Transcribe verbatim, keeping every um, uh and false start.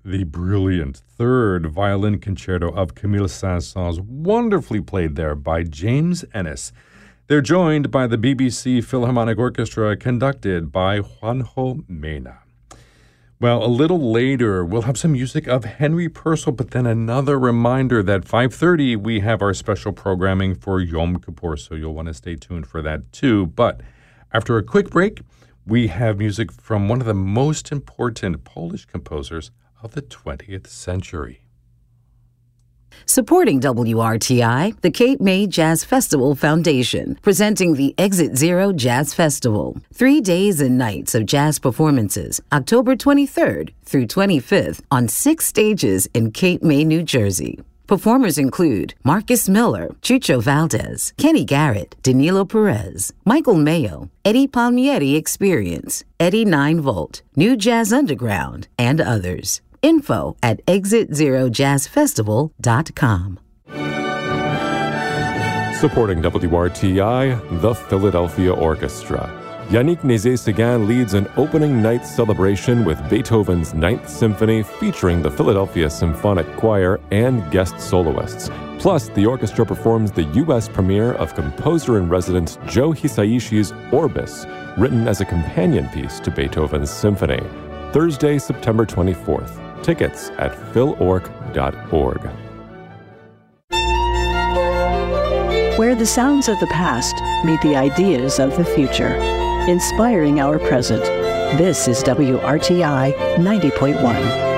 the brilliant third violin concerto of Camille Saint-Saëns, wonderfully played there by James Ennis. They're joined by the B B C Philharmonic Orchestra, conducted by Juanjo Mena. Well, a little later, we'll have some music of Henry Purcell, but then another reminder that five thirty, we have our special programming for Yom Kippur, so you'll want to stay tuned for that too. But after a quick break, we have music from one of the most important Polish composers of the twentieth century. Supporting W R T I, the Cape May Jazz Festival Foundation, presenting the Exit Zero Jazz Festival. Three days and nights of jazz performances, October twenty-third through twenty-fifth, on six stages in Cape May, New Jersey. Performers include Marcus Miller, Chucho Valdez, Kenny Garrett, Danilo Perez, Michael Mayo, Eddie Palmieri Experience, Eddie nine volt, New Jazz Underground, and others. Info at exit zero jazz festival dot com. Supporting W R T I, the Philadelphia Orchestra. Yannick Nézet-Séguin leads an opening night celebration with Beethoven's Ninth Symphony featuring the Philadelphia Symphonic Choir and guest soloists. Plus, the orchestra performs the U S premiere of composer-in-residence Joe Hisaishi's Orbis, written as a companion piece to Beethoven's symphony. Thursday, September twenty-fourth. Tickets at phil org dot org. Where the sounds of the past meet the ideas of the future. Inspiring our present. This is W R T I ninety point one.